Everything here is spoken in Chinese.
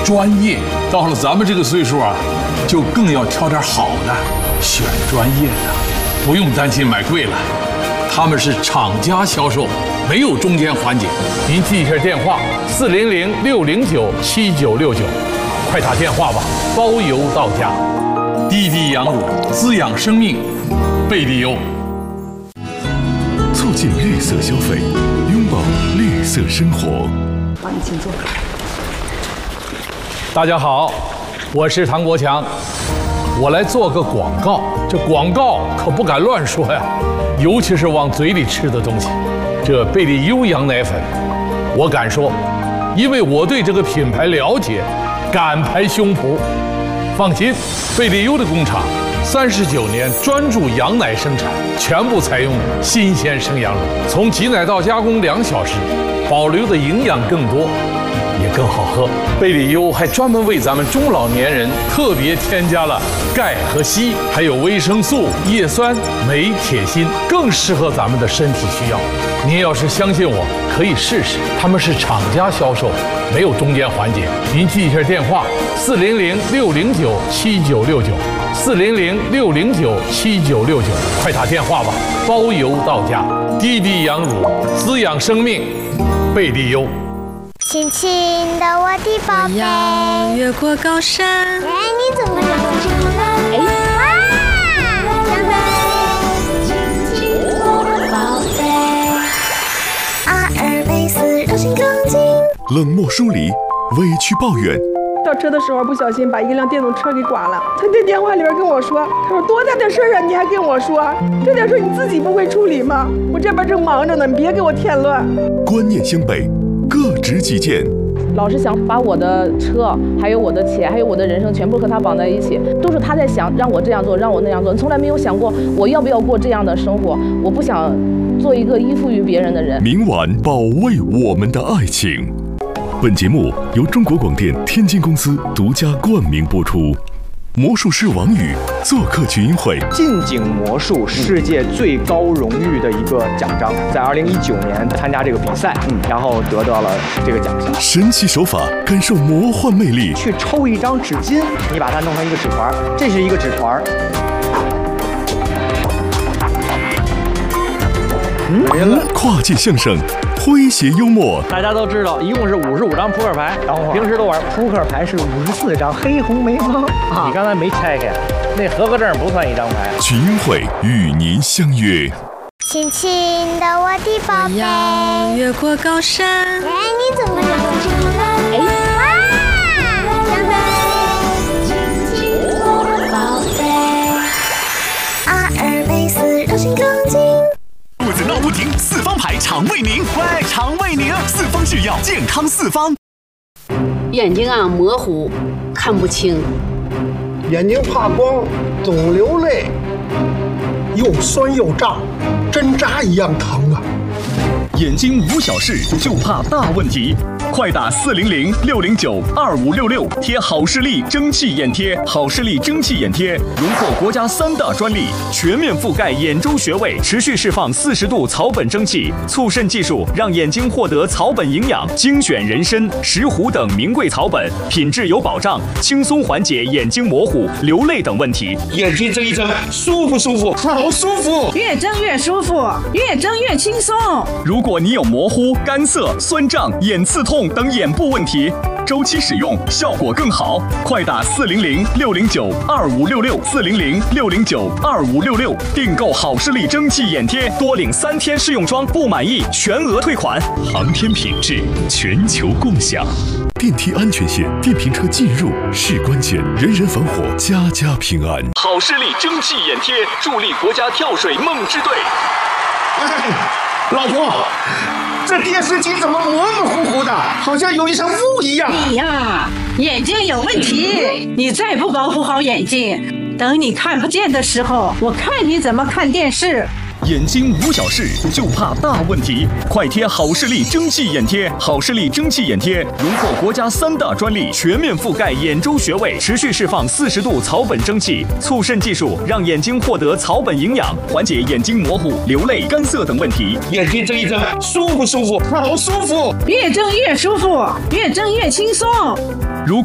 专业。到了咱们这个岁数啊，就更要挑点好的，选专业的，不用担心买贵了。他们是厂家销售，没有中间环节。您记一下电话：400-609-7969，快打电话吧，包邮到家。滴滴羊乳滋养生命，贝利优。 促进绿色消费，拥抱绿色生活。 好，你请坐。 大家好，我是唐国强，我来做个广告。这广告可不敢乱说呀，尤其是往嘴里吃的东西。这贝利优羊奶粉，我敢说，因为我对这个品牌了解，敢拍胸脯。放心，贝利优的工厂39年专注羊奶生产，全部采用新鲜生羊乳，从挤奶到加工2小时，保留的营养更多，也更好喝。贝利优还专门为咱们中老年人特别添加了钙和硒，还有维生素、叶酸、镁、铁、锌，更适合咱们的身体需要。您要是相信我，可以试试。他们是厂家销售，没有中间环节。您记一下电话：400-609-7969，400-609-7969，快打电话吧，包邮到家。滴滴羊乳滋养生命，贝利优。 轻轻的我的宝贝， 越过高山。 哎，你怎么这么轻呢？哎，哇，宝贝，轻轻我的宝贝，2204让心更近。 冷漠疏离，委屈抱怨。 倒车的时候不小心把一辆电动车给剐了。他在电话里边跟我说：“他说多大的事啊，你还跟我说，这点事你自己不会处理吗？我这边正忙着呢，你别给我添乱。” 观念相悖，各执己见。 老是想把我的车、还有我的钱、还有我的人生全部和他绑在一起，都是他在想让我这样做，让我那样做，从来没有想过我要不要过这样的生活。我不想做一个依附于别人的人。 明晚保卫我们的爱情。本节目由中国广电天津公司独家冠名播出。魔术师王宇做客群英会， 近景魔术世界最高荣誉的一个奖章，在2019年参加这个比赛，然后得到了这个奖项。 神奇手法，感受魔幻魅力。 去抽一张纸巾，你把它弄成一个纸团，这是一个纸团。 跨界相声，诙谐幽默。 大家都知道，一共是55张扑克牌，平时都玩扑克牌是54张，黑红梅方。你刚才没拆开，那合格证不算一张牌。 群英会与您相约。 轻轻的我的宝贝， 越过高山。 哎，你怎么这么轻呢？哎，哇，宝贝，轻轻我的宝贝，2204让心更近。 肚子闹不停，四方牌肠胃宁，快肠胃宁，四方制药，健康四方。 眼睛啊模糊，看不清， 眼睛怕光，总流泪，又酸又胀，针扎一样疼啊！ 眼睛无小事，就怕大问题。快打400-609-2566，贴好视力蒸汽眼贴，好视力蒸汽眼贴荣获国家3大专利，全面覆盖眼周穴位，持续释放40度草本蒸汽，促渗技术让眼睛获得草本营养，精选人参、石斛等名贵草本，品质有保障，轻松缓解眼睛模糊、流泪等问题。 眼睛睁一睁，舒不舒服？好舒服！ 越睁越舒服，越睁越轻松。 如果你有模糊、干涩、酸胀、眼刺痛等眼部问题，周期使用效果更好。快打400-609-2566，400-609-2566，订购好视力蒸汽眼贴，多领3天试用装，不满意全额退款。航天品质，全球共享。 电梯安全线，电瓶车进入是关键，人人防火，家家平安。 好视力蒸汽眼贴，助力国家跳水梦之队。 老婆，这电视机怎么模模糊糊的，好像有一层雾一样？ 你呀，眼睛有问题，你再不保护好眼睛，等你看不见的时候，我看你怎么看电视。 眼睛无小事，就怕大问题。快贴好视力蒸汽眼贴，好视力蒸汽眼贴荣获国家3大专利，全面覆盖眼周穴位，持续释放40度草本蒸汽，促渗技术让眼睛获得草本营养，缓解眼睛模糊、流泪、干涩等问题。 眼睛睁一睁，舒不舒服？好舒服！ 越睁越舒服，越睁越轻松。 如